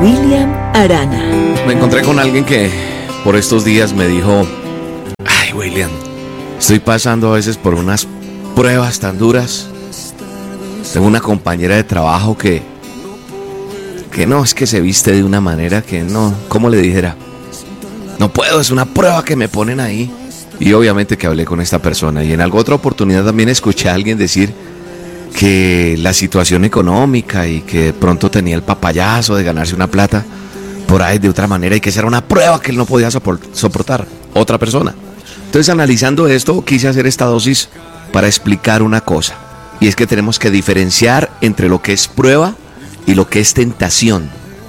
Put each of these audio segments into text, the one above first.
William Arana. Me encontré con alguien que por estos días me dijo: ay, William, estoy pasando a veces por unas pruebas tan duras. Tengo una compañera de trabajo que no, es que se viste de una manera que no, ¿cómo le dijera? No puedo, es una prueba que me ponen ahí. Y obviamente que hablé con esta persona, y en alguna otra oportunidad también escuché a alguien decir que la situación económica y que de pronto tenía el papayazo de ganarse una plata por ahí de otra manera, y que esa era una prueba que él no podía soportar, otra persona. Entonces, analizando esto, quise hacer esta dosis para explicar una cosa, y es que tenemos que diferenciar entre lo que es prueba y lo que es tentación.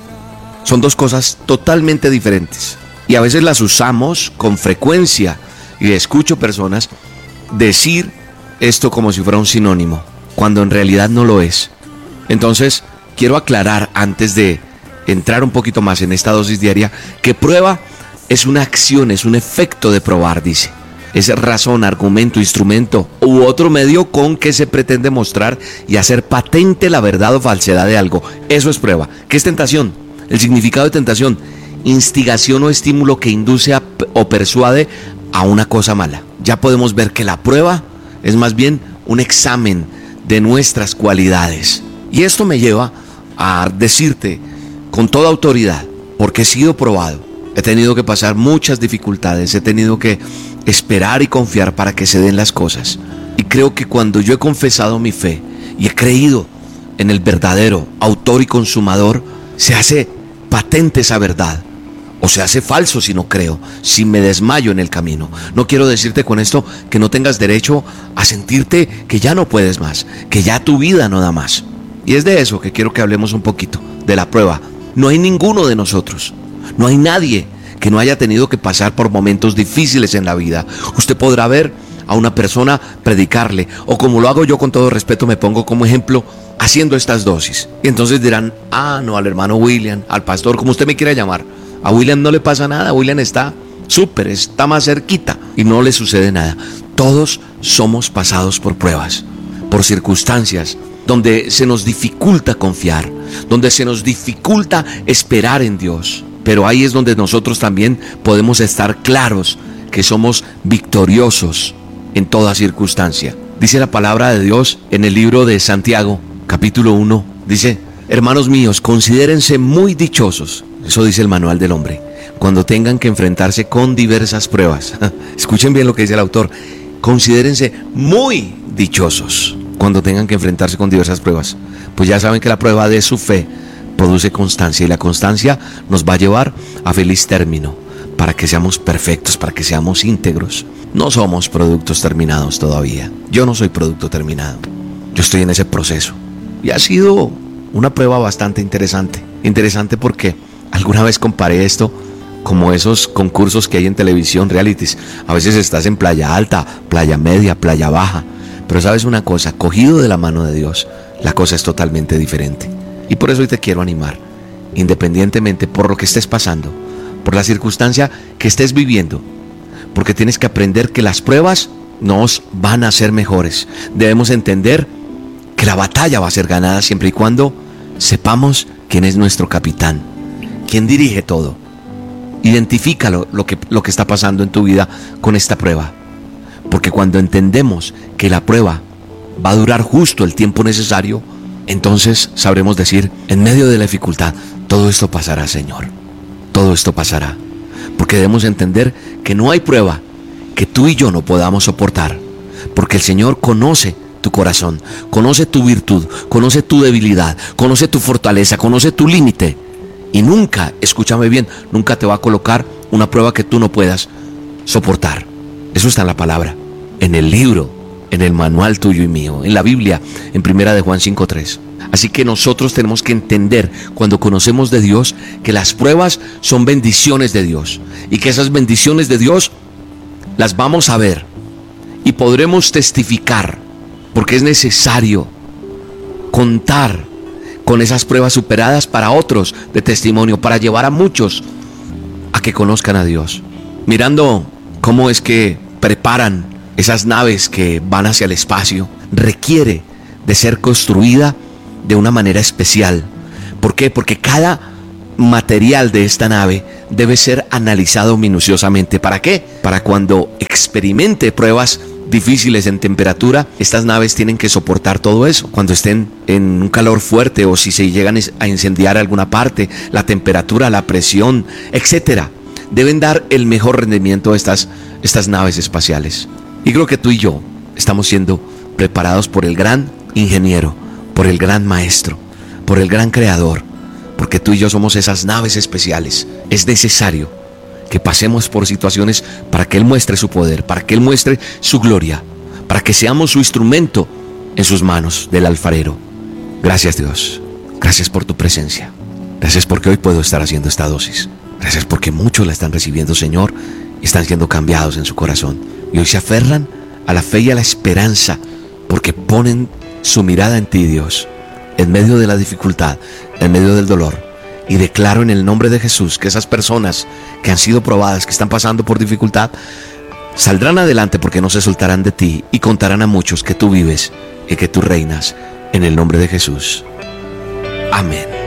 Son dos cosas totalmente diferentes, y a veces las usamos con frecuencia, y escucho personas decir esto como si fuera un sinónimo, cuando en realidad no lo es. Entonces, quiero aclarar antes de entrar un poquito más en esta dosis diaria, que prueba es una acción, es un efecto de probar, dice. Es razón, argumento, instrumento u otro medio con que se pretende mostrar y hacer patente la verdad o falsedad de algo. Eso es prueba. ¿Qué es tentación? El significado de tentación: instigación o estímulo que induce o persuade a una cosa mala. Ya podemos ver que la prueba es más bien un examen de nuestras cualidades. Y esto me lleva a decirte con toda autoridad, porque he sido probado, he tenido que pasar muchas dificultades, he tenido que esperar y confiar para que se den las cosas. Y creo que cuando yo he confesado mi fe y he creído en el verdadero autor y consumador, se hace patente esa verdad. O se hace falso si no creo, si me desmayo en el camino. No quiero decirte con esto que no tengas derecho a sentirte que ya no puedes más, que ya tu vida no da más. Y es de eso que quiero que hablemos un poquito, de la prueba. No hay ninguno de nosotros, no hay nadie que no haya tenido que pasar por momentos difíciles en la vida. Usted podrá ver a una persona predicarle, o como lo hago yo, con todo respeto me pongo como ejemplo, haciendo estas dosis. Y entonces dirán: ah, no, al hermano William, al pastor, como usted me quiera llamar, a William no le pasa nada, William está súper, está más cerquita y no le sucede nada. Todos somos pasados por pruebas, por circunstancias donde se nos dificulta confiar, donde se nos dificulta esperar en Dios. Pero ahí es donde nosotros también podemos estar claros que somos victoriosos en toda circunstancia. Dice la palabra de Dios en el libro de Santiago, capítulo 1, dice: hermanos míos, considérense muy dichosos. Eso dice el manual del hombre, cuando tengan que enfrentarse con diversas pruebas. Escuchen bien lo que dice el autor: considérense muy dichosos cuando tengan que enfrentarse con diversas pruebas, pues ya saben que la prueba de su fe produce constancia, y la constancia nos va a llevar a feliz término, para que seamos perfectos, para que seamos íntegros. No somos productos terminados todavía. Yo no soy producto terminado, yo estoy en ese proceso, y ha sido una prueba bastante interesante porque alguna vez comparé esto como esos concursos que hay en televisión, realities. A veces estás en playa alta, playa media, playa baja, pero sabes una cosa, cogido de la mano de Dios, la cosa es totalmente diferente. Y por eso hoy te quiero animar, independientemente por lo que estés pasando, por la circunstancia que estés viviendo, porque tienes que aprender que las pruebas nos van a hacer mejores. Debemos entender que la batalla va a ser ganada siempre y cuando sepamos quién es nuestro capitán, quién dirige todo. Identifica lo que está pasando en tu vida con esta prueba, porque cuando entendemos que la prueba va a durar justo el tiempo necesario, entonces sabremos decir en medio de la dificultad: todo esto pasará, Señor, todo esto pasará. Porque debemos entender que no hay prueba que tú y yo no podamos soportar, porque el Señor conoce tu corazón, conoce tu virtud, conoce tu debilidad, conoce tu fortaleza, conoce tu límite. Y nunca, escúchame bien, nunca te va a colocar una prueba que tú no puedas soportar. Eso está en la palabra, en el libro, en el manual tuyo y mío, en la Biblia, en 1 de Juan 5:3. Así que nosotros tenemos que entender, cuando conocemos de Dios, que las pruebas son bendiciones de Dios, y que esas bendiciones de Dios las vamos a ver y podremos testificar, porque es necesario contar con esas pruebas superadas para otros de testimonio, para llevar a muchos a que conozcan a Dios. Mirando cómo es que preparan esas naves que van hacia el espacio, requiere de ser construida de una manera especial. ¿Por qué? Porque cada material de esta nave debe ser analizado minuciosamente. ¿Para qué? Para cuando experimente pruebas difíciles en temperatura, estas naves tienen que soportar todo eso. Cuando estén en un calor fuerte o si se llegan a incendiar alguna parte, la temperatura, la presión, etcétera, deben dar el mejor rendimiento a estas naves espaciales. Y creo que tú y yo estamos siendo preparados por el gran ingeniero, por el gran maestro, por el gran creador, porque tú y yo somos esas naves especiales. Es necesario que pasemos por situaciones para que Él muestre su poder, para que Él muestre su gloria, para que seamos su instrumento en sus manos del alfarero. Gracias, Dios. Gracias por tu presencia. Gracias porque hoy puedo estar haciendo esta dosis. Gracias porque muchos la están recibiendo, Señor, y están siendo cambiados en su corazón. Y hoy se aferran a la fe y a la esperanza porque ponen su mirada en ti, Dios, en medio de la dificultad, en medio del dolor. Y declaro en el nombre de Jesús que esas personas que han sido probadas, que están pasando por dificultad, saldrán adelante porque no se soltarán de ti y contarán a muchos que tú vives y que tú reinas en el nombre de Jesús. Amén.